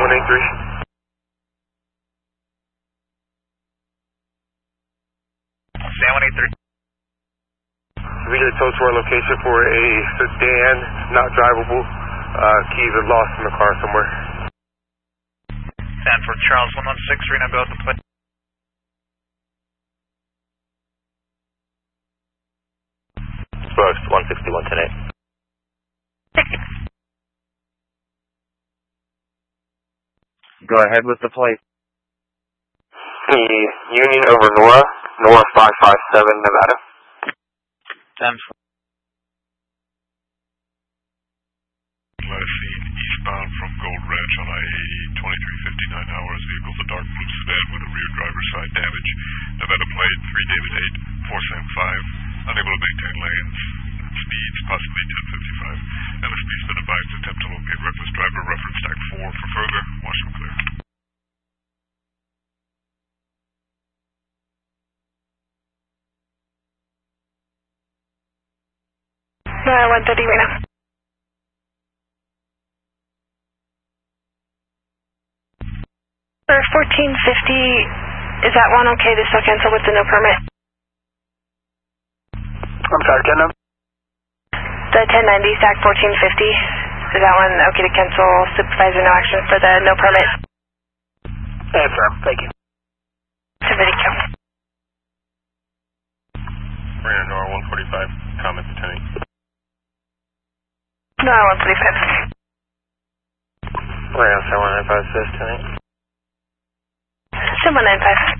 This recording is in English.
7183. San 183. We get a tow to our location for a sedan, not drivable. Keys are lost in the car somewhere. Sanford Charles 116, Reno, go with the plate. First 161 today. Go ahead with the plate. The Union over Nora 557, Nevada. 10. Last seen eastbound from Gold Ranch on I-80, 23:59 hours. Vehicle's a dark blue sedan with a rear driver's side damage. Nevada plate 3 David 8, 4 Sam 5. Unable to maintain lanes. Speeds possibly 1055. LSP's been advised to attempt to locate reckless driver. Reference tag 4 for further. Washington clear. 130 Reno. For 1450, is that one okay to still cancel with the no permit? I'm sorry, can I? The 1090 stack 1450, is that one okay to cancel? Supervisor no action for the no permit? Affirm, thank you. To video. Reno Nora 145, comments to 10. No, 145. Reno 7195 says 10. 7195.